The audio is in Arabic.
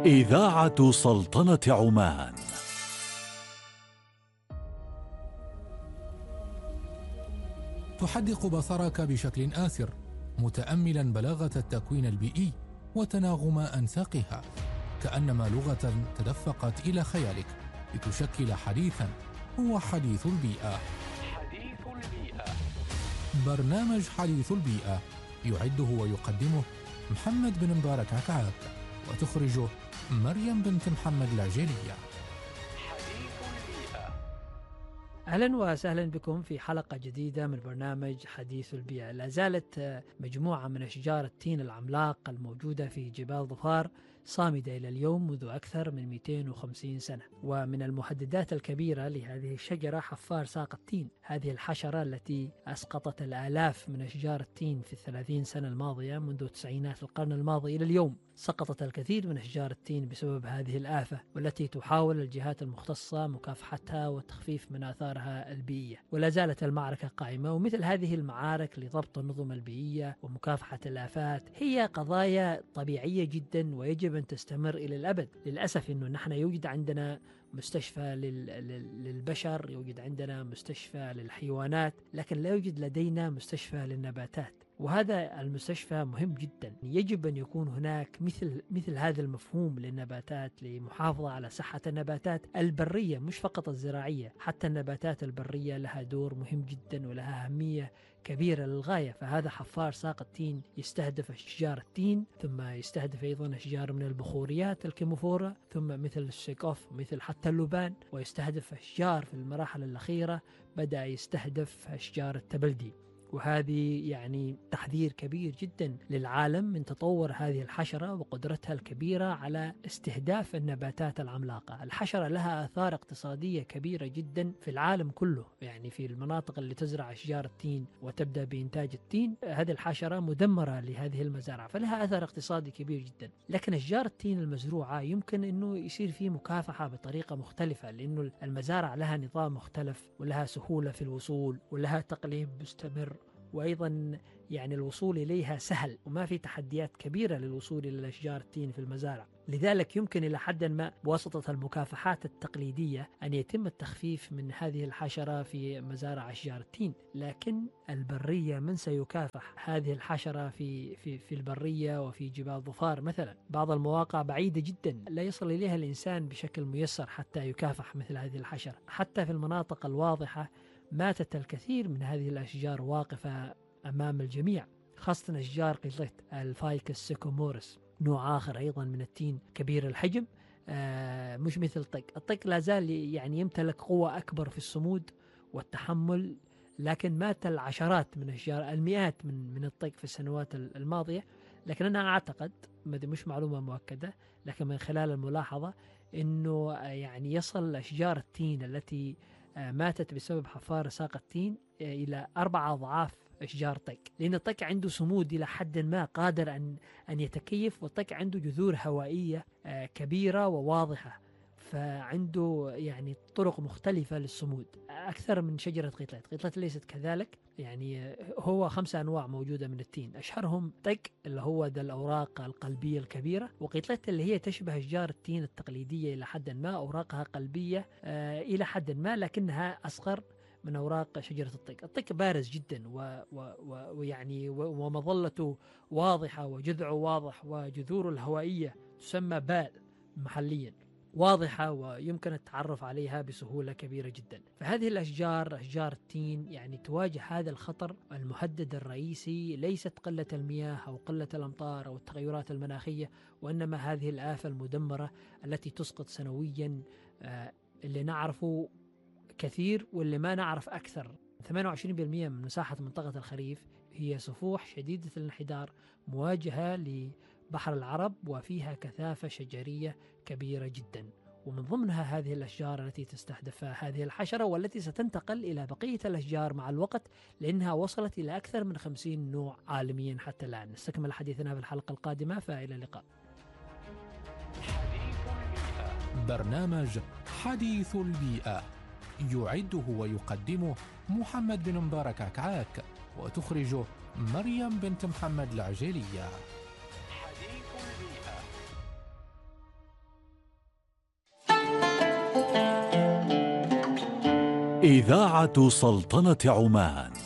إذاعة سلطنة عمان. تحدق بصرك بشكل آسر متأملا بلاغة التكوين البيئي وتناغم أنساقها، كأنما لغة تدفقت إلى خيالك لتشكل حديثا هو حديث البيئة. حديث البيئة، برنامج حديث البيئة يعده ويقدمه محمد بن مبارك عكعاك، وتخرجه مريم بنت محمد العجيلية. حديث البيئة. أهلا وسهلا بكم في حلقة جديدة من برنامج حديث البيئة. لا زالت مجموعة من أشجار التين العملاق الموجودة في جبال ظفار صامدة إلى اليوم منذ أكثر من 250 سنة. ومن المهددات الكبيرة لهذه الشجرة حفار ساق التين، هذه الحشرة التي أسقطت الآلاف من أشجار التين في 30 سنة الماضية منذ تسعينات القرن الماضي إلى اليوم. سقطت الكثير من أشجار التين بسبب هذه الآفة، والتي تحاول الجهات المختصة مكافحتها والتخفيف من آثارها البيئية. ولا زالت المعركة قائمة، ومثل هذه المعارك لضبط النظم البيئية ومكافحة الآفات هي قضايا طبيعية جدا ويجب أن تستمر إلى الأبد. للأسف أنه نحن يوجد عندنا مستشفى للبشر، يوجد عندنا مستشفى للحيوانات، لكن لا يوجد لدينا مستشفى للنباتات. وهذا المستشفى مهم جدا. يجب أن يكون هناك مثل هذا المفهوم للنباتات لمحافظة على صحة النباتات البرية، مش فقط الزراعية، حتى النباتات البرية لها دور مهم جدا ولها أهمية كبيرة للغاية. فهذا حفار ساق التين يستهدف أشجار التين، ثم يستهدف أيضا أشجار من البخوريات الكيموفورا، ثم مثل السيكوف، مثل حتى اللبان، ويستهدف أشجار في المراحل الأخيرة بدأ يستهدف أشجار التبلدي. وهذه يعني تحذير كبير جدا للعالم من تطور هذه الحشرة وقدرتها الكبيرة على استهداف النباتات العملاقة. الحشرة لها آثار اقتصادية كبيرة جدا في العالم كله، يعني في المناطق اللي تزرع أشجار التين وتبدأ بإنتاج التين، هذه الحشرة مدمرة لهذه المزارع، فلها أثر اقتصادي كبير جدا. لكن أشجار التين المزروعة يمكن أنه يصير فيه مكافحة بطريقة مختلفة، لأنه المزارع لها نظام مختلف ولها سهولة في الوصول ولها تقليم مستمر، وأيضا يعني الوصول إليها سهل وما في تحديات كبيرة للوصول إلى أشجار التين في المزارع. لذلك يمكن إلى حد ما بواسطة المكافحات التقليدية أن يتم التخفيف من هذه الحشرة في مزارع أشجار التين. لكن البرية من سيكافح هذه الحشرة في البرية وفي جبال ظفار مثلا؟ بعض المواقع بعيدة جدا لا يصل إليها الإنسان بشكل ميسر حتى يكافح مثل هذه الحشرة. حتى في المناطق الواضحة ماتت الكثير من هذه الأشجار واقفة أمام الجميع، خاصة أشجار قلت الفايكس سيكومورس، نوع آخر أيضا من التين كبير الحجم، مش مثل الطق لا زال يعني يمتلك قوة أكبر في الصمود والتحمل، لكن مات العشرات من أشجار، المئات من الطق في السنوات الماضية. لكن أنا أعتقد، مش معلومة مؤكدة، لكن من خلال الملاحظة أنه يعني يصل أشجار التين التي ماتت بسبب حفار ساق التين إلى 4 أضعاف أشجار طق، لأن الطق عنده صمود إلى حد ما قادر أن يتكيف، والطق عنده جذور هوائية كبيرة وواضحة، فعنده يعني طرق مختلفة للصمود أكثر من شجرة قيطلت ليست كذلك. يعني هو 5 أنواع موجودة من التين، أشهرهم طق اللي هو ذا الأوراق القلبية الكبيرة، وقيطلت اللي هي تشبه أشجار التين التقليدية إلى حد ما، أوراقها قلبية إلى حد ما، لكنها أصغر من أوراق شجرة الطق بارز جدا ويعني ومظلته واضحة وجذعه واضح، وجذوره الهوائية تسمى بال محليا واضحة ويمكن التعرف عليها بسهولة كبيرة جدا. فهذه الأشجار، أشجار التين، يعني تواجه هذا الخطر. المهدد الرئيسي ليست قلة المياه أو قلة الأمطار أو التغيرات المناخية، وإنما هذه الآفة المدمرة التي تسقط سنويا اللي نعرفه كثير واللي ما نعرف أكثر. 28% من مساحة منطقة الخريف هي سفوح شديدة الانحدار مواجهة لبحر العرب، وفيها كثافة شجرية كبيرة جدا، ومن ضمنها هذه الأشجار التي تستهدفها هذه الحشرة، والتي ستنتقل إلى بقية الأشجار مع الوقت، لأنها وصلت إلى أكثر من 50 نوع عالميا حتى الآن. نستكمل حديثنا في الحلقة القادمة، فإلى اللقاء. حديث البيئة. برنامج حديث البيئة يعده ويقدمه محمد بن مبارك عكعاك، وتخرجه مريم بنت محمد العجيلية. حديث البيئة. إذاعة سلطنة عمان.